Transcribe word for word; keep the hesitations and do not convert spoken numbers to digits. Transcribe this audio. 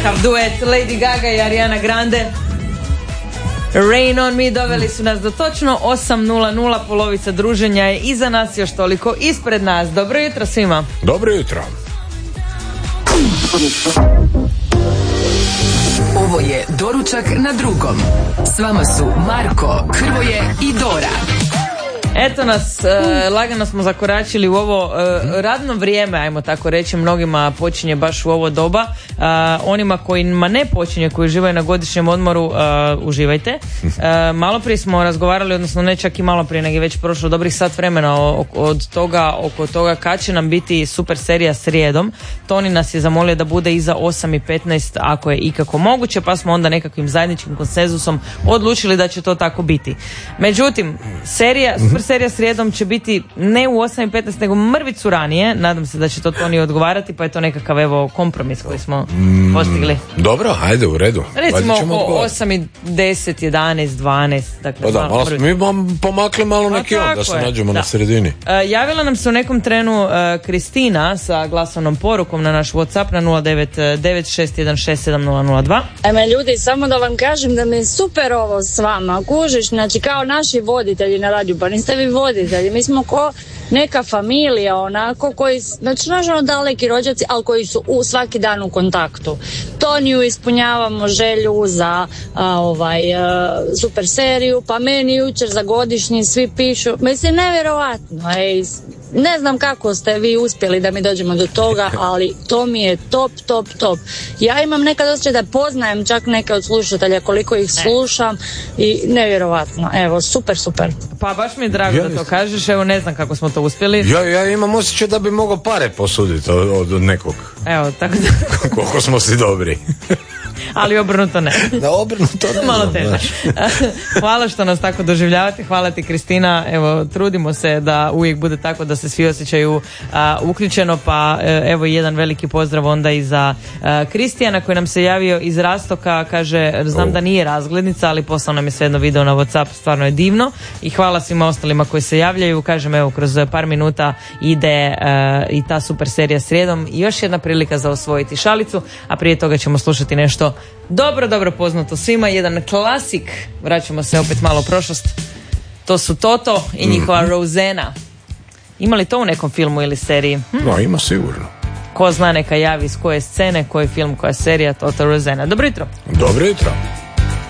Kakav duet Lady Gaga i Ariana Grande. Rain on Me doveli su nas do točno osam nula nula, polovica druženja je iza nas, još toliko ispred nas. Dobro jutro svima. Dobro jutro. Ovo je Doručak na drugom. S vama su Marko, Hrvoje i Dora. Eto nas, e, lagano smo zakoračili u ovo e, radno vrijeme, ajmo tako reći, mnogima počinje baš u ovo doba. E, onima kojima ne počinje, koji uživaju na godišnjem odmoru, e, uživajte. E, malo prije smo razgovarali, odnosno ne čak i malo prije, nego je već prošlo dobrih sat vremena od toga, oko toga kad će nam biti super serija srijedom. Toni nas je zamolio da bude iza osam i petnaest ako je ikako moguće, pa smo onda nekakvim zajedničkim konsenzusom odlučili da će to tako biti. Međutim, serija, super serija srijedom će biti ne u osam i petnaest nego mrvicu ranije. Nadam se da će to Toni odgovarati, pa je to nekakav evo kompromis koji smo mm, postigli. Dobro, ajde u redu. Recimo oko osam i deset, jedanaest, dvanaest. Dakle, o da, malo smo mi pomakli malo neki on da se je. nađemo da. na sredini. Uh, javila nam se u nekom trenu uh, Kristina sa glasovnom porukom na naš WhatsApp na nula devet devet šest jedan šest sedam nula nula dva. Eme ljudi, samo da vam kažem da mi je super ovo s vama. Kužiš, znači kao naši voditelji na radiju, pa niste vi voditelji, mi smo ko neka familija onako koji, znači nažalno daleki rođaci, ali koji su u svaki dan u kontaktu. Toniju ispunjavamo želju za a, ovaj a, super seriju, pa meni jučer za godišnji svi pišu, mislim nevjerovatno, ej, ne znam kako ste vi uspjeli da mi dođemo do toga, ali to mi je top, top, top. Ja imam nekad osjećaj da poznajem čak neke od slušatelja koliko ih slušam i nevjerovatno, evo, super, super. Pa baš mi je drago ja, da to kažeš, evo ne znam kako smo to uspjeli. Ja, ja imam osjećaj da bi mogao pare posuditi od, od nekog. Evo, tako da... Koliko smo si dobri. Ali obrnuto ne. Da, obrnuto ne. Malo teže. Hvala što nas tako doživljavate, hvala ti Kristina, evo trudimo se da uvijek bude tako da se svi osjećaju a, uključeno, pa evo jedan veliki pozdrav onda i za a, Kristijana koji nam se javio iz Rastoka, kaže znam oh. da nije razglednica, ali poslao nam je svejedno video na WhatsApp, stvarno je divno i hvala svima ostalima koji se javljaju, kažem evo kroz par minuta ide a, i ta super serija srijedom i još jedna prilika za osvojiti šalicu, a prije toga ćemo slušati nešto dobro, dobro poznato svima, jedan klasik, vraćamo se opet malo u prošlost, to su Toto i njihova mm-hmm. Rosanna. Ima li to u nekom filmu ili seriji? Hm? No, ima sigurno. Ko zna neka javi iz koje scene, koji film, koja serija, Toto, Rosanna. Dobro jutro. Dobro jutro.